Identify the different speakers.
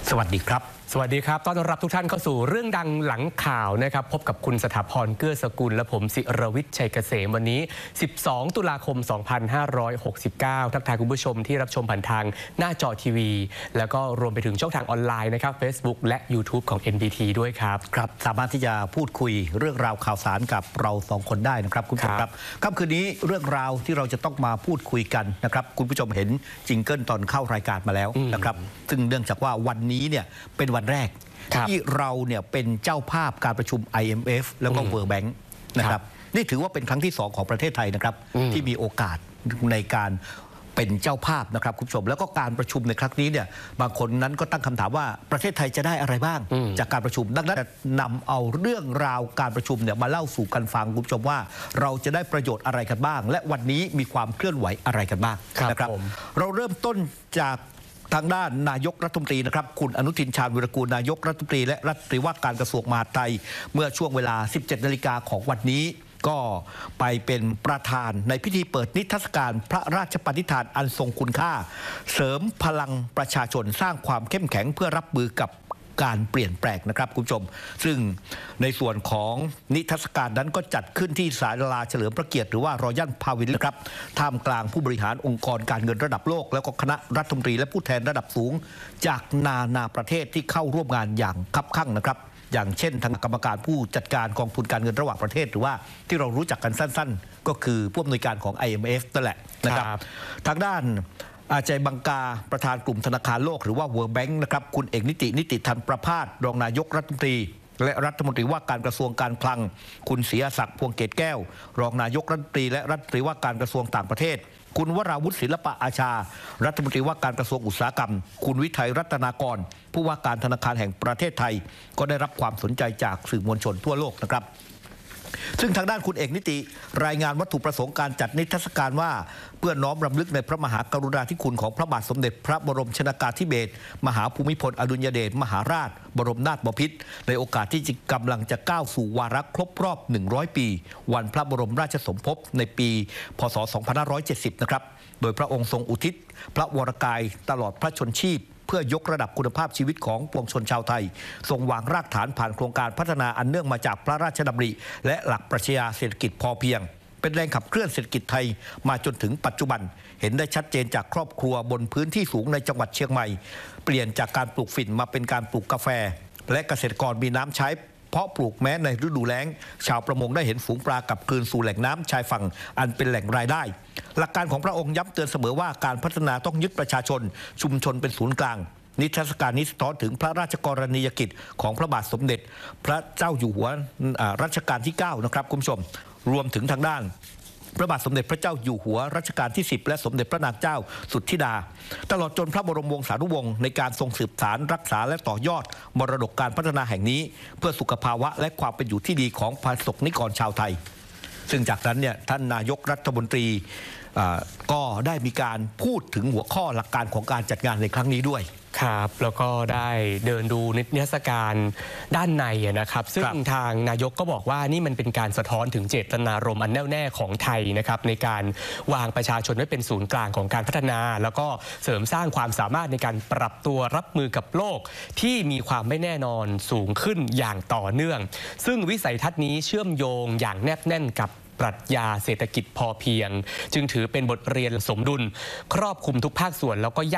Speaker 1: สวัสดีครับ
Speaker 2: สวัสดีครับต้อนรับทุกท่านเข้าสู่เรื่องดังหลังข่าวนะครับพบกับคุณสถาพรเกื้อสกุลและผมศิรวิทย์ชัยเกษมวันนี้12ตุลาคม2569ทักทายคุณผู้ชมที่รับชมผ่านทางหน้าจอทีวีแล้วก็รวมไปถึงช่องทางออนไลน์นะครับ Facebook และ YouTube ของ NBT ด้วยครับ
Speaker 1: ครับสามารถที่จะพูดคุยเรื่องราวข่าวสารกับเรา2คนได้นะครับคุณผู้ชมครับค่ำคืนนี้เรื่องราวที่เราจะต้องมาพูดคุยกันนะครับคุณผู้ชมเห็นจิงเกิลตอนเข้ารายการมาแล้วนะครับซึ่งเนื่องจากว่าวันนี้เนี่ยเป็นวันแรกที่เราเนี่ยเป็นเจ้าภาพการประชุม IMF แล้วก็ World Bank นะครับนี่ถือว่าเป็นครั้งที่2ของประเทศไทยนะครับที่มีโอกาสในการเป็นเจ้าภาพนะครับคุณผู้ชมแล้วก็การประชุมในครั้งนี้เนี่ยบางคนนั้นก็ตั้งคำถามว่าประเทศไทยจะได้อะไรบ้างจากการประชุมดังนั้นนำเอาเรื่องราวการประชุมเนี่ยมาเล่าสู่กันฟังคุณผู้ชมว่าเราจะได้ประโยชน์อะไรกันบ้างและวันนี้มีความเคลื่อนไหวอะไรกันบ้างนะครับเราเริ่มต้นจากทางด้านนายกรัฐมนตรีนะครับคุณอนุทินชาญวิรากูลนายกรัฐมนตรีและรัฐมนตรีว่าการกระทรวงมหาดไทยเมื่อช่วงเวลา 17 นาฬิกาของวันนี้ก็ไปเป็นประธานในพิธีเปิดนิทรรศการพระราชปณิธานอันทรงคุณค่าเสริมพลังประชาชนสร้างความเข้มแข็งเพื่อรับมือกับการเปลี่ยนแปลงนะครับคุณผู้ชมซึ่งในส่วนของนิทรรศการนั้นก็จัดขึ้นที่ศาลาเฉลิมพระเกียรติหรือว่ารอยัลพาวิลนะครับท่ามกลางผู้บริหารองค์กรการเงินระดับโลกแล้วก็คณะรัฐมนตรีและผู้แทนระดับสูงจากนานาประเทศที่เข้าร่วมงานอย่างคับคั่งนะครับอย่างเช่นทางกรรมการผู้จัดการกองทุนการเงินระหว่างประเทศหรือว่าที่เรารู้จักกันสั้นๆก็คือผู้อำนวยการของ IMF นั่นแหละนะครับทางด้านอาจัยบังกาประธานกลุ่มธนาคารโลกหรือว่า World Bank นะครับคุณเอกนิติธันประภาสรองนายกรัฐมนตรีและรัฐมนตรีว่าการกระทรวงการคลังคุณศรีศักดิ์พวงเกตแก้วรองนายกรัฐมนตรีและรัฐมนตรีว่าการกระทรวงต่างประเทศคุณวราวุฒิศิลปะอาชารัฐมนตรีว่าการกระทรวงอุตสาหกรรมคุณวิทัยรัตนากรผู้ว่าการธนาคารแห่งประเทศไทยก็ได้รับความสนใจจากสื่อมวลชนทั่วโลกนะครับซึ่งทางด้านคุณเอกนิติรายงานวัตถุประสงค์การจัดนิทรรศการว่าเพื่อน้อมรำลึกในพระมหากรุณาธิคุณของพระบาทสมเด็จพระบรมชนกาธิเบศรมหาภูมิพลอดุลยเดชมหาราชบรมนาถบพิตรในโอกาสที่กำลังจะก้าวสู่วาระครบรอบ100 ปีวันพระบรมราชสมภพในปีพ.ศ. 2570นะครับโดยพระองค์ทรงอุทิศพระวรกายตลอดพระชนชีพเพื่อยกระดับคุณภาพชีวิตของปวงชนชาวไทยทรงวางรากฐานผ่านโครงการพัฒนาอันเนื่องมาจากพระราชดำริและหลักปรัชญาเศรษฐกิจพอเพียงเป็นแรงขับเคลื่อนเศรษฐกิจไทยมาจนถึงปัจจุบันเห็นได้ชัดเจนจากครอบครัวบนพื้นที่สูงในจังหวัดเชียงใหม่เปลี่ยนจากการปลูกฝิ่นมาเป็นการปลูกกาแฟและเกษตรกรมีน้ำใช้เพาะปลูกแม้ในฤดูแล้งชาวประมงได้เห็นฝูงปลากลับคืนสู่แหล่งน้ำชายฝั่งอันเป็นแหล่งรายได้หลักการของพระองค์ย้ำเตือนเสมอว่าการพัฒนาต้องยึดประชาชนชุมชนเป็นศูนย์กลางนิทรรศการนี้สะท้อนถึงพระราชกรณียกิจของพระบาทสมเด็จพระเจ้าอยู่หัวรัชกาลที่9นะครับคุณผู้ชมรวมถึงทางด้านพระบาทสมเด็จพระเจ้าอยู่หัวรัชกาลที่10และสมเด็จพระนางเจ้าสุทธิดาตลอดจนพระบรมวงศานุวงศ์ในการทรงสืบสานรักษาและต่อยอดมรดกการพัฒนาแห่งนี้เพื่อสุขภาวะและความเป็นอยู่ที่ดีของประสบนิกรชาวไทยซึ่งจากนั้นเนี่ยท่านนายกรัฐมนตรีก็ได้มีการพูดถึงหัวข้อหลักการของการจัดงานในครั้งนี้ด้วย
Speaker 2: ครับแล้วก็ได้เดินดูนิทรรศการด้านในนะครับซึ่งทางนายกก็บอกว่านี่มันเป็นการสะท้อนถึงเจตนารมณ์อันแน่วแน่ของไทยนะครับในการวางประชาชนไว้เป็นศูนย์กลางของการพัฒนาแล้วก็เสริมสร้างความสามารถในการปรับตัวรับมือกับโลกที่มีความไม่แน่นอนสูงขึ้นอย่างต่อเนื่องซึ่งวิสัยทัศน์นี้เชื่อมโยงอย่างแนบแน่นกับปรัชญาเศรษฐกิจพอเพียงจึงถือเป็นบทเรียนสมดุลครอบคลุมทุกภาคส่วนแล้วก็